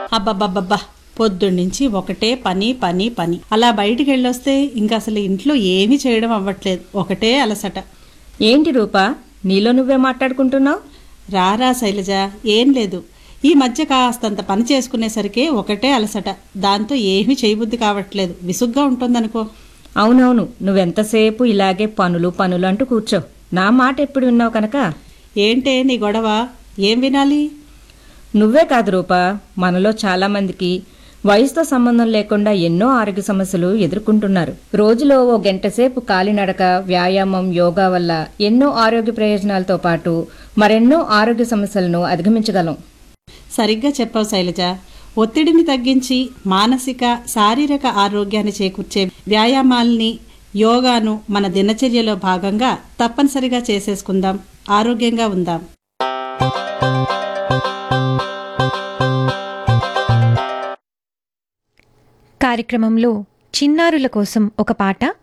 అబ్బబ్బబ్బబ్బా, పొద్దున్నుంచి ఒకటే పని పని పని. అలా బయటికి వెళ్ళొస్తే ఇంక అసలు ఇంట్లో ఏమీ చేయడం అవ్వట్లేదు. ఒకటే అలసట. ఏంటి రూపా, నీలో నువ్వే మాట్లాడుకుంటున్నావు? రారా శైలజ, ఏం లేదు. ఈ మధ్య కాస్తంత పని చేసుకునేసరికి ఒకటే అలసట. దాంతో ఏమీ చేయబుద్ధి కావట్లేదు. విసుగ్గా ఉంటుందనుకో. అవునవును, నువ్వెంతసేపు ఇలాగే పనులు పనులు అంటూ కూర్చో. నా మాట ఎప్పుడు విన్నావు కనుక. ఏంటే నీ గొడవ? ఏం వినాలి? నువ్వే కాదు రూపా, మనలో చాలామందికి వయసుతో సంబంధం లేకుండా ఎన్నో ఆరోగ్య సమస్యలు ఎదుర్కొంటున్నారు. రోజులో ఓ గంట సేపు కాలినడక, వ్యాయామం, యోగా వల్ల ఎన్నో ఆరోగ్య ప్రయోజనాలతో పాటు మరెన్నో ఆరోగ్య సమస్యలను అధిగమించగలం. సరిగ్గా చెప్పావు శైలజ. ఒత్తిడిని తగ్గించి మానసిక, శారీరక ఆరోగ్యాన్ని చేకూర్చే వ్యాయామాల్ని, యోగాను మన దినచర్యలో భాగంగా తప్పనిసరిగా చేసేసుకుందాం. ఆరోగ్యంగా ఉందాం. కార్యక్రమంలో చిన్నారుల కోసం ఒక పాట